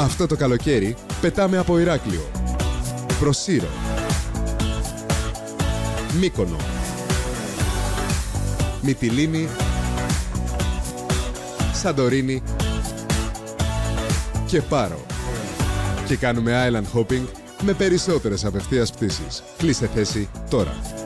Αυτό το καλοκαίρι πετάμε από Ηράκλειο προς Σύρο, Μύκονο, Μυτιλήνη, Σαντορίνη και Πάρο. Και κάνουμε island hopping με περισσότερες απευθείας πτήσεις. Κλείστε θέση τώρα.